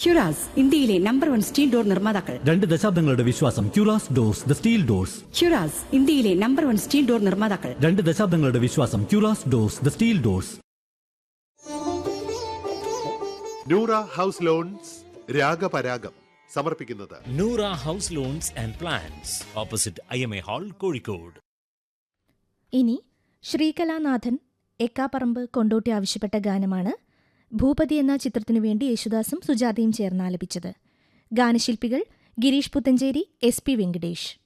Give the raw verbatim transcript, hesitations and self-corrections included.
ക്യുറാസ് ഇന്ത്യയിലെ number one steel door നിർമ്മാതാക്കൾ. രണ്ട് ദശാബ്ദങ്ങളുടെ വിശ്വാസം. ക്യുറാസ് ഡോർസ്, ദ സ്റ്റീൽ ഡോർസ്. ക്യുറാസ് ഇന്ത്യയിലെ നമ്പർ വൺ സ്റ്റീൽ ഡോർ നിർമ്മാതാക്കൾ. രണ്ട് ദശാബ്ദങ്ങളുടെ വിശ്വാസം. ക്യുറാസ് doors, the steel doors. Noora house loans രാഗപരാഗം സമർപ്പിക്കുന്നത് Noora house loans and plans, opposite I M A hall, Kozhikode. ഇനി ശ്രീകലാനാഥൻ എക്കാപ്പറമ്പ് കൊണ്ടോട്ടി ആവശ്യപ്പെട്ട ഗാനമാണ് ഭൂപതി എന്ന ചിത്രത്തിനു വേണ്ടി യേശുദാസും സുജാതയും ചേർന്ന് ആലപിച്ചത്. ഗാനശില്പികൾ ഗിരീഷ് പുത്തഞ്ചേരി, എസ് പി വെങ്കടേഷ്.